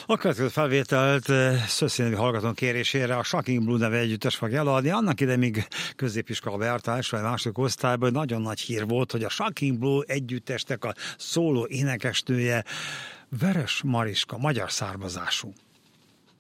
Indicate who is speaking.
Speaker 1: A következő felvételt Szöszénevi hallgatón kérésére a Shocking Blue neve együttes fog eladni. Annak ide még középiskola bejárt első vagy második osztályban, nagyon nagy hír volt, hogy a Shocking Blue együttesnek a szóló énekesnője Veres Mariska, magyar származású.